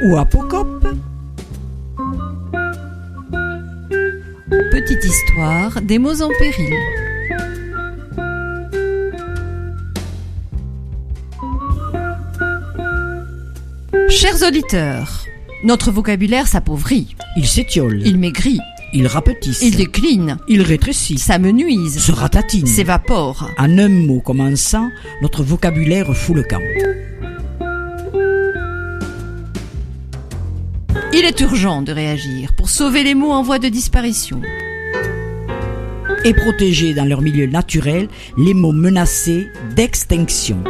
ou apocope. Petite histoire des mots en péril. Chers auditeurs, notre vocabulaire s'appauvrit, Il s'étiole, il maigrit, il rapetisse, il décline, il rétrécit, s'amenuise, se ratatine. s'évapore. En un mot commençant, notre vocabulaire fout le camp. Il est urgent de réagir pour sauver les mots en voie de disparition. Et protéger dans leur milieu naturel les mots menacés d'extinction.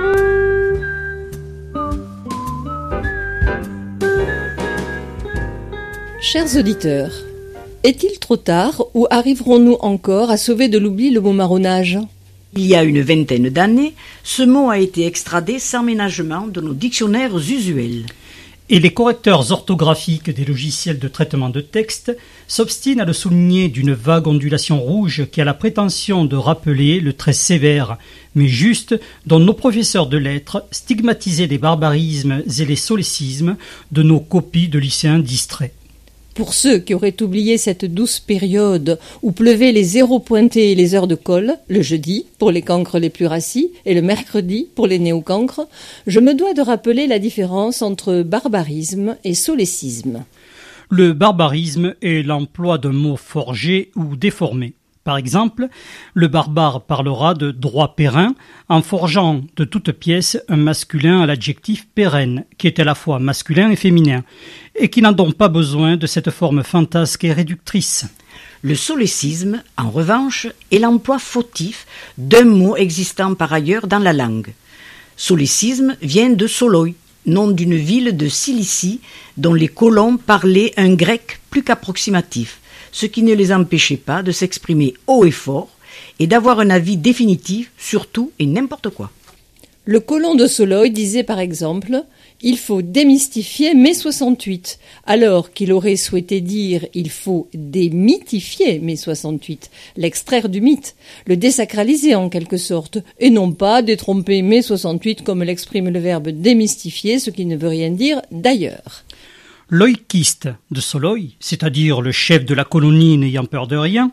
Chers auditeurs, est-il trop tard ou arriverons-nous encore à sauver de l'oubli le mot marronnage ? Il y a une vingtaine d'années, ce mot a été extradé sans ménagement de nos dictionnaires usuels. Et les correcteurs orthographiques des logiciels de traitement de texte s'obstinent à le souligner d'une vague ondulation rouge qui a la prétention de rappeler le trait sévère, mais juste, dont nos professeurs de lettres stigmatisaient les barbarismes et les solécismes de nos copies de lycéens distraits. Pour ceux qui auraient oublié cette douce période où pleuvaient les zéros pointés et les heures de colle, le jeudi pour les cancres les plus rassis et le mercredi pour les néocancres, je me dois de rappeler la différence entre barbarisme et solécisme. Le barbarisme est l'emploi d'un mot forgé ou déformé. Par exemple, le barbare parlera de droit périn en forgeant de toute pièce un masculin à l'adjectif pérenne, qui est à la fois masculin et féminin, et qui n'a donc pas besoin de cette forme fantasque et réductrice. Le solécisme, en revanche, est l'emploi fautif d'un mot existant par ailleurs dans la langue. Solécisme vient de Soloi, nom d'une ville de Cilicie dont les colons parlaient un grec plus qu'approximatif, ce qui ne les empêchait pas de s'exprimer haut et fort et d'avoir un avis définitif sur tout et n'importe quoi. Le colon de Soloi disait par exemple « Il faut démystifier mai 68 », alors qu'il aurait souhaité dire « Il faut démythifier mai 68 », l'extraire du mythe, le désacraliser en quelque sorte, et non pas détromper mai 68 comme l'exprime le verbe démystifier, ce qui ne veut rien dire d'ailleurs. L'oïkiste de Soloi, c'est-à-dire le chef de la colonie n'ayant peur de rien,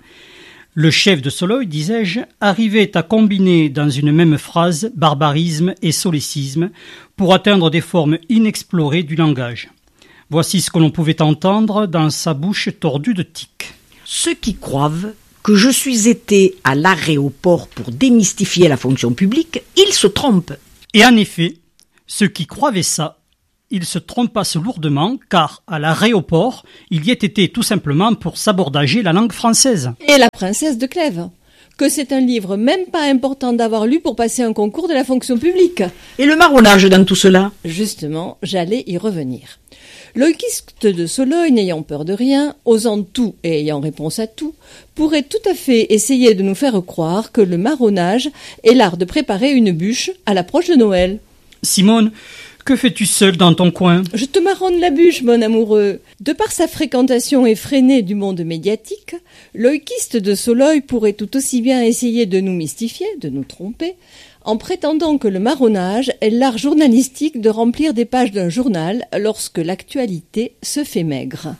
le chef de Soloi, disais-je, arrivait à combiner dans une même phrase barbarisme et solécisme pour atteindre des formes inexplorées du langage. Voici ce que l'on pouvait entendre dans sa bouche tordue de tic. Ceux qui croient que je suis été à l'aéroport pour démystifier la fonction publique, ils se trompent. Et en effet, ceux qui croyaient ça, il se trompassent lourdement, car à l'aéroport, il y était tout simplement pour s'abordager la langue française. Et la princesse de Clèves, que c'est un livre même pas important d'avoir lu pour passer un concours de la fonction publique. Et le marronnage dans tout cela ? Justement, j'allais y revenir. L'oïkiste de Soloi, n'ayant peur de rien, osant tout et ayant réponse à tout, pourrait tout à fait essayer de nous faire croire que le marronnage est l'art de préparer une bûche à l'approche de Noël. Simone, que fais-tu seule dans ton coin ? Je te marronne la bûche, mon amoureux. De par sa fréquentation effrénée du monde médiatique, l'oïkiste de Soloi pourrait tout aussi bien essayer de nous mystifier, de nous tromper, en prétendant que le marronnage est l'art journalistique de remplir des pages d'un journal lorsque l'actualité se fait maigre.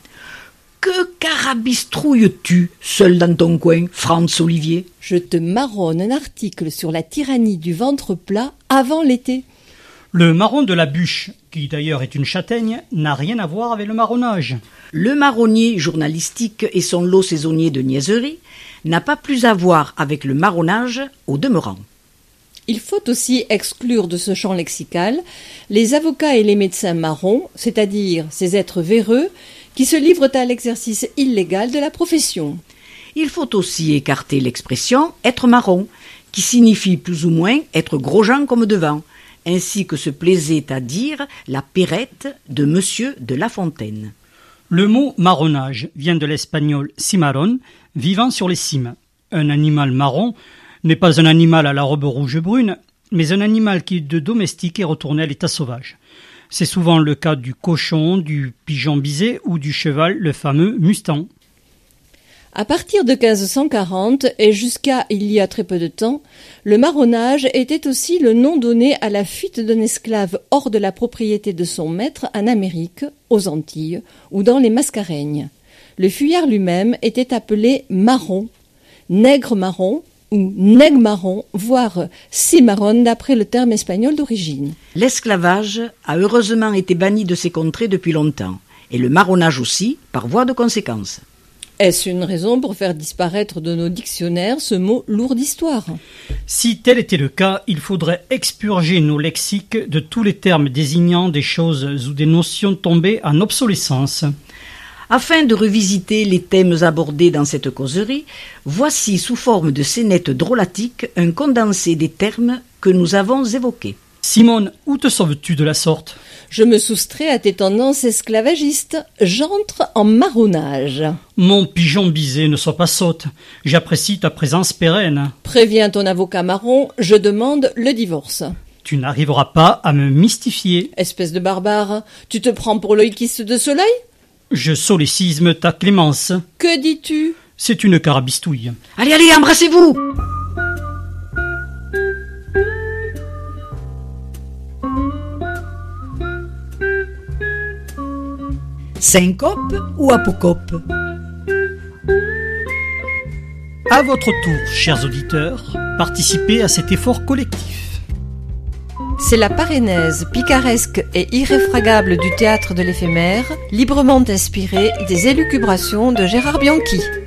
Que carabistrouilles-tu, seul dans ton coin, Franz Olivier ? Je te marronne un article sur la tyrannie du ventre plat avant l'été. Le marron de la bûche, qui d'ailleurs est une châtaigne, n'a rien à voir avec le marronnage. Le marronnier journalistique et son lot saisonnier de niaiseries n'a pas plus à voir avec le marronnage au demeurant. Il faut aussi exclure de ce champ lexical les avocats et les médecins marrons, c'est-à-dire ces êtres véreux qui se livrent à l'exercice illégal de la profession. Il faut aussi écarter l'expression « être marron », qui signifie plus ou moins être gros gens comme devant, ainsi que se plaisait à dire la Perrette de Monsieur de La Fontaine. Le mot marronnage vient de l'espagnol cimarrón, vivant sur les cimes. Un animal marron n'est pas un animal à la robe rouge-brune, mais un animal qui de domestique est retourné à l'état sauvage. C'est souvent le cas du cochon, du pigeon bisé ou du cheval, le fameux Mustang. À partir de 1540 et jusqu'à il y a très peu de temps, le marronnage était aussi le nom donné à la fuite d'un esclave hors de la propriété de son maître en Amérique, aux Antilles ou dans les Mascareignes. Le fuyard lui-même était appelé marron, nègre marron ou nègre marron, voire cimarron d'après le terme espagnol d'origine. L'esclavage a heureusement été banni de ces contrées depuis longtemps, et le marronnage aussi, par voie de conséquence. Est-ce une raison pour faire disparaître de nos dictionnaires ce mot lourd d'histoire ? Si tel était le cas, il faudrait expurger nos lexiques de tous les termes désignant des choses ou des notions tombées en obsolescence. Afin de revisiter les thèmes abordés dans cette causerie, voici sous forme de scénettes drôlatiques un condensé des termes que nous avons évoqués. Simone, où te sauves-tu de la sorte ? Je me soustrais à tes tendances esclavagistes. J'entre en marronnage. Mon pigeon bisé, ne sois pas sotte. J'apprécie ta présence pérenne. Préviens ton avocat marron, je demande le divorce. Tu n'arriveras pas à me mystifier. Espèce de barbare, tu te prends pour l'oïkiste de Soleil ? Je solécisme ta clémence. Que dis-tu ? C'est une carabistouille. Allez, allez, embrassez-vous ! Syncope ou apocope ? À votre tour, chers auditeurs, participez à cet effort collectif. C'est la parénèse picaresque et irréfragable du théâtre de l'éphémère, librement inspirée des élucubrations de Gérard Bianchi.